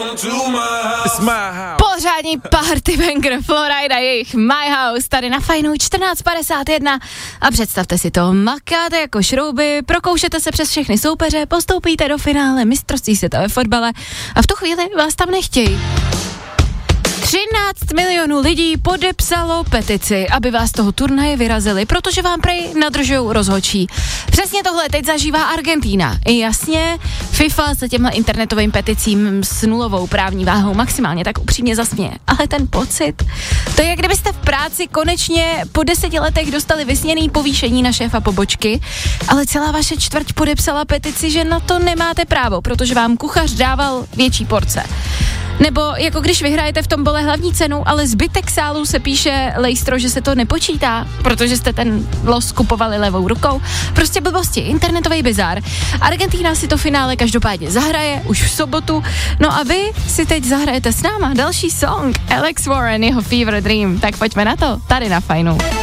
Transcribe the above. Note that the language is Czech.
Pořádní party banger Florida, jejich My House, tady na Fajnu 14:51 a představte si to, makáte jako šrouby, prokoušete se přes všechny soupeře, postoupíte do finále mistrovství světa ve fotbale a v tu chvíli vás tam nechtějí. 13 milionů lidí podepsalo petici, aby vás z toho turnaje vyrazili, protože vám prej nadržujou rozhodčí. Přesně tohle teď zažívá Argentína. Jasně, FIFA se těmhle internetovým peticím s nulovou právní váhou maximálně tak upřímně zasměje. Ale ten pocit, to je, jak kdybyste v práci konečně po 10 letech dostali vysněný povýšení na šéfa pobočky, ale celá vaše čtvrť podepsala petici, že na to nemáte právo, protože vám kuchař dával větší porce. Nebo jako když vyhrajete v tombole hlavní cenu, ale zbytek sálu se píše lejstro, že se to nepočítá, protože jste ten los kupovali levou rukou. Prostě blbosti, internetový bizár. Argentína si to finále každopádně zahraje už v sobotu. No a vy si teď zahrajete s náma další song Alex Warren, jeho Fever Dream. Tak pojďme na to, tady na Fajnu.